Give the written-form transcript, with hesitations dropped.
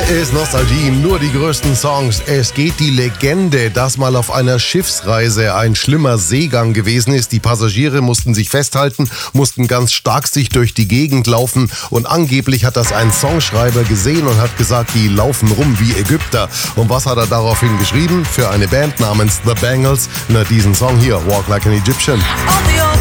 ist Nostalgie, nur die größten Songs. Es geht die Legende, dass mal auf einer Schiffsreise ein schlimmer Seegang gewesen ist. Die Passagiere mussten sich festhalten, mussten ganz stark sich durch die Gegend laufen und angeblich hat das ein Songschreiber gesehen und hat gesagt, die laufen rum wie Ägypter. Und was hat er daraufhin geschrieben? Für eine Band namens The Bangles, diesen Song hier, Walk Like an Egyptian. All the old